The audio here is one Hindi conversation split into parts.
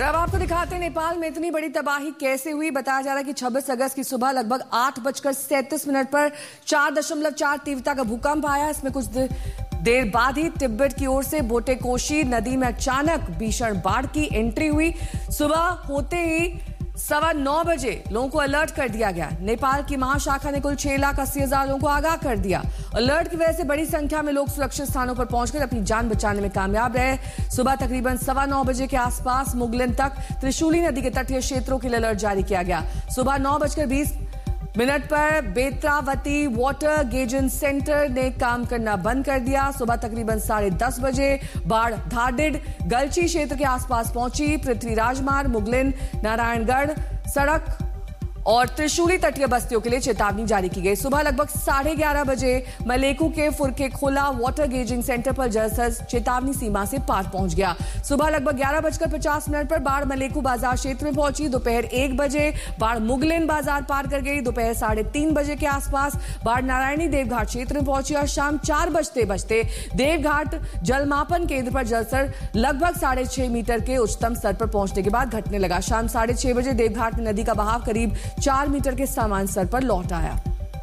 और अब आपको दिखाते हैं नेपाल में इतनी बड़ी तबाही कैसे हुई। बताया जा रहा है कि 26 अगस्त की सुबह लगभग 8:37 पर 4.4 तीव्रता का भूकंप आया। इसमें कुछ देर बाद ही तिब्बत की ओर से बोटेकोशी नदी में अचानक भीषण बाढ़ की एंट्री हुई। सुबह होते ही 9:15 बजे लोगों को अलर्ट कर दिया गया। नेपाल की महाशाखा ने कुल 6,80,000 लोगों को आगाह कर दिया। अलर्ट की वजह से बड़ी संख्या में लोग सुरक्षित स्थानों पर पहुंचकर अपनी जान बचाने में कामयाब रहे। सुबह तकरीबन 9:15 बजे के आसपास मुगलिन तक त्रिशूली नदी के तटीय क्षेत्रों के लिए अलर्ट जारी किया गया। सुबह 9:20 पर बेत्रावती वाटर गेजिंग सेंटर ने काम करना बंद कर दिया। सुबह तकरीबन 10:30 बजे बाढ़ धाडिड गलची क्षेत्र के आसपास पहुंची। पृथ्वी राजमार्ग मुगलिन नारायणगढ़ सड़क और त्रिशूली तटीय बस्तियों के लिए चेतावनी जारी की गई। सुबह लगभग 11:30 बजे मलेकू के फुरके खोला वाटर गेजिंग सेंटर पर जलस्तर चेतावनी सीमा से पार पहुंच गया। सुबह लगभग 11:50 पर बाढ़ मलेकू बाजार क्षेत्र में पहुंची। दोपहर 1 बजे बाढ़ मुगलिन बाजार पार कर गई। दोपहर 3:30 बजे के आसपास बाढ़ नारायणी देवघाट क्षेत्र में पहुंची और शाम 4 बजते देवघाट जलमापन केंद्र पर जलस्तर लगभग 6.5 मीटर के उच्चतम स्तर पर पहुंचने के बाद घटने लगा। शाम 6:30 बजे देवघाट में नदी का बहाव करीब 4 मीटर के सामान्य स्तर पर लौट आया।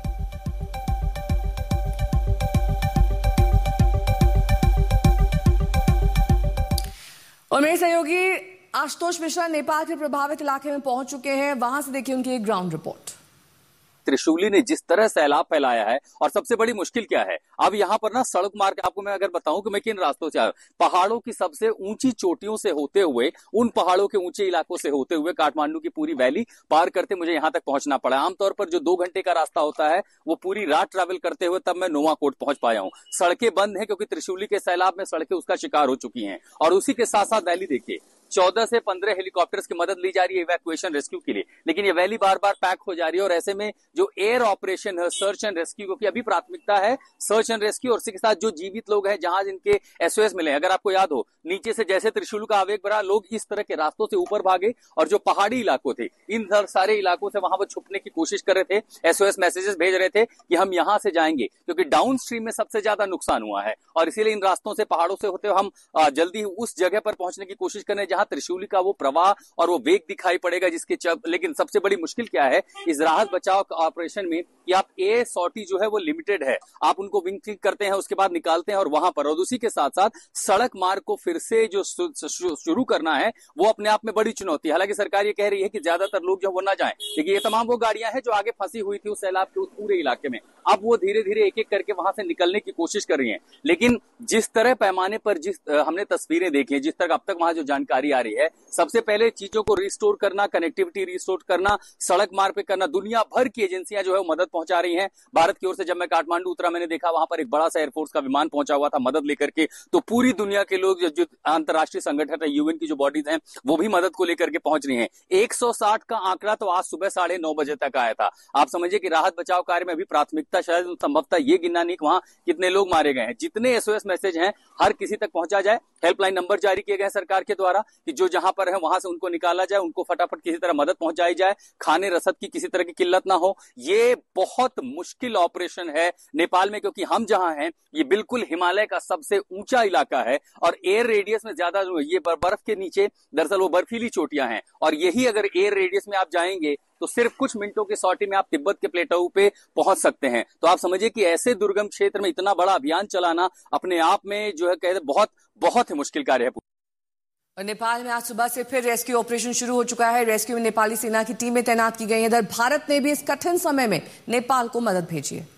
और मेरे सहयोगी आशुतोष मिश्रा नेपाल के प्रभावित इलाके में पहुंच चुके हैं। वहां से देखिए उनकी एक ग्राउंड रिपोर्ट। त्रिशूली ने जिस तरह सैलाब फैलाया है और सबसे बड़ी मुश्किल क्या है, अब यहाँ पर ना सड़क मार्ग आपको मैं अगर बताऊं कि मैं किन रास्तों से आया, पहाड़ों की सबसे ऊंची चोटियों से होते हुए, उन पहाड़ों के ऊंचे इलाकों से होते हुए काठमांडू की पूरी वैली पार करते मुझे यहाँ तक पहुंचना पड़ा। आमतौर पर जो 2 घंटे का रास्ता होता है वो पूरी रात ट्रैवल करते हुए तब मैं नोवाकोट पहुंच पाया हूँ। सड़कें बंद है क्योंकि त्रिशूली के सैलाब में सड़कें उसका शिकार हो चुकी हैं। और उसी के साथ साथ वैली देखिए, 14 से 15 हेलीकॉप्टर्स की मदद ली जा रही है इवैक्यूएशन रेस्क्यू के लिए, लेकिन ये वैली बार बार पैक हो जा रही है। और ऐसे में जो एयर ऑपरेशन है सर्च एंड रेस्क्यू, क्योंकि अभी प्राथमिकता है सर्च एंड रेस्क्यू, और इसी के साथ जो जीवित लोग हैं जहां जिनके एसओएस मिले। अगर आपको याद हो, नीचे से जैसे त्रिशूल का आवेग बढ़ा, लोग इस तरह के रास्तों से ऊपर भागे और जो पहाड़ी इलाकों थे इन सारे इलाकों से वहां पर छुपने की कोशिश कर रहे थे। एसओएस मैसेजेस भेज रहे थे कि हम यहां से जाएंगे, क्योंकि डाउन स्ट्रीम में सबसे ज्यादा नुकसान हुआ है और इसीलिए इन रास्तों से पहाड़ों से होते हुए हम जल्दी उस जगह पर पहुंचने की कोशिश कर रहे हैं जहां त्रिशूली का वो प्रवाह और वो वेग दिखाई पड़ेगा जिसके लेकिन सबसे बड़ी मुश्किल क्या है इस राहत बचाव ऑपरेशन में कि आप एयर सॉर्टी जो है वो लिमिटेड है। आप उनको विंग क्लिक करते हैं, उसके बाद निकालते हैं और वहां पर, और उसी के साथ साथ सड़क मार्ग को फिर से जो शुरू करना है वो अपने आप में बड़ी चुनौती है। हालांकि सरकार ये कह रही है कि ज्यादातर लोग जो वो ना जाएं, क्योंकि ये तमाम वो गाड़ियां हैं जो आगे फंसी हुई थी उस सैलाब के उस पूरे इलाके में, अब वो धीरे धीरे एक एक करके वहां से निकलने की कोशिश कर रही हैं। लेकिन जिस तरह पैमाने पर हमने तस्वीरें देखी हैं, जिस तरह अब तक वहां जो जानकारी आ रही है, सबसे पहले चीजों को रिस्टोर करना, कनेक्टिविटी रिस्टोर करना, सड़क मार्ग पे करना, दुनिया भर की एजेंसियां जो है वो मदद पहुंचा रही हैं। भारत की ओर से जब मैं काठमांडू उतरा, मैंने देखा वहां पर एक बड़ा सा एयरफोर्स का विमान पहुंचा हुआ था मदद लेकर के। तो पूरी दुनिया के लोग, जो अंतर्राष्ट्रीय संगठन है, यूएन की जो बॉडीज हैं, वो भी मदद को लेकर के पहुंच रही हैं। 160 का आंकड़ा तो आज सुबह 9:30 बजे तक आया था। आप समझिए कि राहत बचाव कार्य में अभी प्राथमिकता शायद संभवतः ये गिनना नहीं वहां कितने लोग मारे गए हैं। जितने एसओएस मैसेज हैं हर किसी तक पहुंचा जाए। हेल्पलाइन नंबर जारी किए गए सरकार के द्वारा कि जो जहां पर है वहां से उनको निकाला जाए, उनको फटाफट किसी तरह मदद पहुंचाई जाए, खाने रसद की किसी तरह की किल्लत ना हो। ये बहुत मुश्किल ऑपरेशन है नेपाल में, क्योंकि हम जहां हैं ये बिल्कुल हिमालय का सबसे ऊंचा इलाका है और एयर रेडियस में ज्यादा ये बर्फ के नीचे दरअसल वो बर्फीली चोटियां हैं। और यही अगर एयर रेडियस में आप जाएंगे तो सिर्फ कुछ मिनटों की सॉर्टी में आप तिब्बत के प्लेटो पे पहुंच सकते हैं। तो आप समझिए कि ऐसे दुर्गम क्षेत्र में इतना बड़ा अभियान चलाना अपने आप में जो है कहते बहुत बहुत ही मुश्किल कार्य है। और नेपाल में आज सुबह से फिर रेस्क्यू ऑपरेशन शुरू हो चुका है। रेस्क्यू में नेपाली सेना की टीमें तैनात की गई हैं। इधर भारत ने भी इस कठिन समय में नेपाल को मदद भेजी है।